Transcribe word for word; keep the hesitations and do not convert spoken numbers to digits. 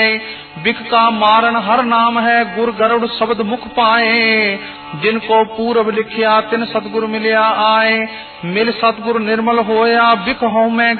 बिख का मारन हर नाम है, गुर गरुड़ शब्द मुख पाए। जिनको पूर्व लिखिया तिन सतगुरु मिलिया आए, मिल सतगुरु निर्मल होया, बिख हों में